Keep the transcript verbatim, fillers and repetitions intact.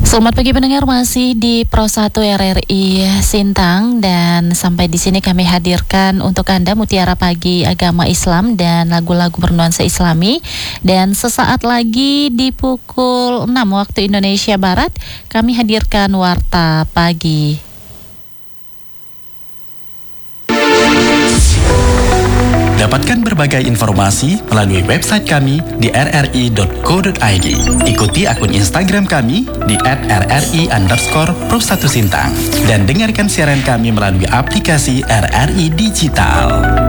Selamat pagi pendengar, masih di Pro satu R R I Sintang, dan sampai di sini kami hadirkan untuk Anda Mutiara Pagi Agama Islam dan lagu-lagu bernuansa Islami. Dan sesaat lagi di pukul enam waktu Indonesia Barat kami hadirkan Warta Pagi. Dapatkan berbagai informasi melalui website kami di r r i dot co dot i d. Ikuti akun Instagram kami di at r r i underscore pro satu Sintang. Dan dengarkan siaran kami melalui aplikasi R R I Digital.